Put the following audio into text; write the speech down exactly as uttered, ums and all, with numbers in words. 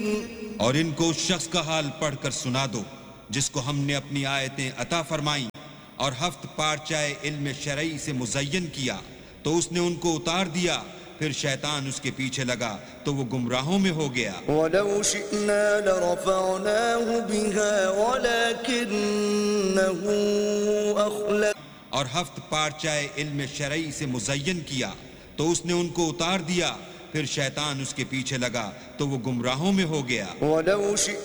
और इनको उस शख्स का हाल पढ़कर सुना दो जिसको हमने अपनी आयतें अता फरमाई और हफ्त पारचाए इल्म शरई से मुज़य्यन किया तो उसने उनको उतार दिया, फिर शैतान उसके पीछे लगा तो वो गुमराहों में हो गया। वलौ शिअना लरफ़अनाहु बिहा वलकिन्नहु अख़लद, और हफ्त पारचाए इल्म शरई से मुज़य्यन किया तो उसने उनको उतार दिया, फिर शैतान उसके पीछे लगा तो वो गुमराहों में हो गया। वलौ